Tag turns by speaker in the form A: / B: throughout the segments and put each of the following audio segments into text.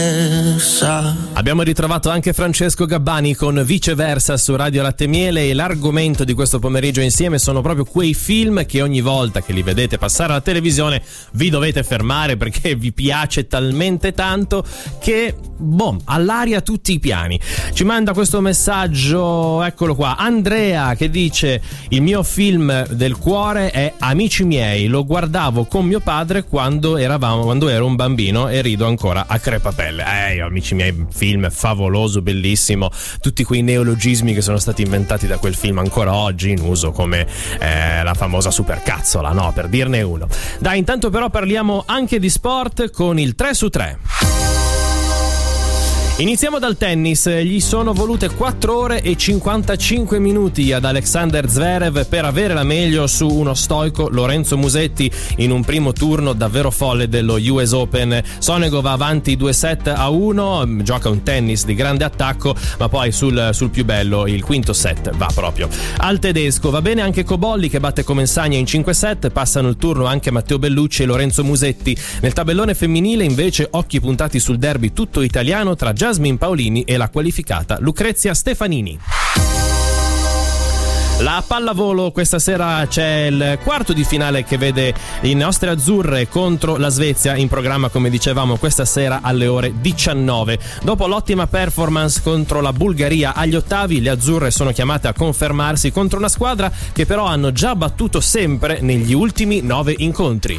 A: Abbiamo ritrovato anche Francesco Gabbani con Viceversa su Radio Latte Miele, e l'argomento di questo pomeriggio insieme sono proprio quei film che ogni volta che li vedete passare alla televisione vi dovete fermare perché vi piace talmente tanto che all'aria tutti i piani. Ci manda questo messaggio, eccolo qua, Andrea, che dice: il mio film del cuore è Amici miei, lo guardavo con mio padre quando ero un bambino e rido ancora a crepapelle. Amici miei, film favoloso, bellissimo, tutti quei neologismi che sono stati inventati da quel film ancora oggi in uso, come la famosa supercazzola, no? Per dirne uno. Dai, intanto però parliamo anche di sport con il 3 su 3. Iniziamo dal tennis. Gli sono volute 4 ore e 55 minuti ad Alexander Zverev per avere la meglio su uno stoico Lorenzo Musetti in un primo turno davvero folle dello US Open. Sonego va avanti 2-1, gioca un tennis di grande attacco, ma poi sul più bello, il quinto set, va proprio al tedesco. Va bene anche Cobolli, che batte Comensagna in 5-7, passano il turno anche Matteo Bellucci e Lorenzo Musetti. Nel tabellone femminile invece occhi puntati sul derby tutto italiano tra Jasmine Paolini e la qualificata Lucrezia Stefanini. La pallavolo, questa sera c'è il quarto di finale che vede le nostre azzurre contro la Svezia, in programma come dicevamo questa sera alle ore 19. Dopo l'ottima performance contro la Bulgaria agli ottavi, le azzurre sono chiamate a confermarsi contro una squadra che però hanno già battuto sempre negli ultimi 9 incontri.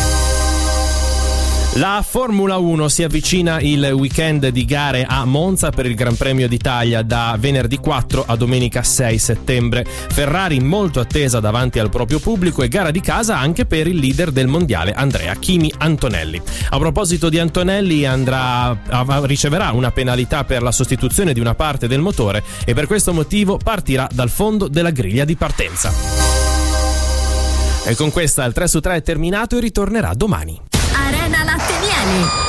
A: La Formula 1 si avvicina, il weekend di gare a Monza per il Gran Premio d'Italia da venerdì 4 a domenica 6 settembre. Ferrari molto attesa davanti al proprio pubblico e gara di casa anche per il leader del mondiale Andrea Kimi Antonelli. A proposito di Antonelli, riceverà una penalità per la sostituzione di una parte del motore e per questo motivo partirà dal fondo della griglia di partenza. E con questa il 3 su 3 è terminato e ritornerà domani.
B: Arena Latte Miele.